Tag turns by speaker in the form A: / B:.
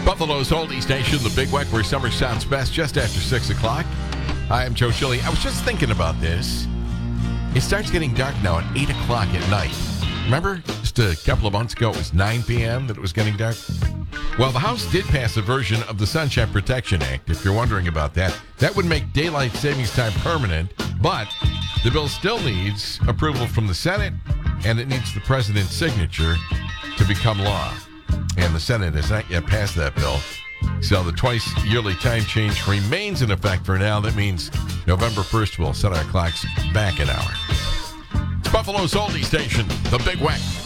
A: Buffalo's oldie station, the Big Weck, where summer sounds best, just after 6 o'clock. Hi, I'm Joe Shilley. I was just thinking about this. It starts getting dark now at 8 o'clock at night. Remember, just a couple of months ago, it was 9 p.m. that it was getting dark? Well, the House did pass a version of the Sunshine Protection Act, if you're wondering about that. That would make daylight savings time permanent, but the bill still needs approval from the Senate, and it needs the president's signature to become law. And the Senate has not yet passed that bill. So the twice-yearly time change remains in effect for now. That means November 1st, we'll set our clocks back an hour. It's Buffalo's oldie station, the Big Weck.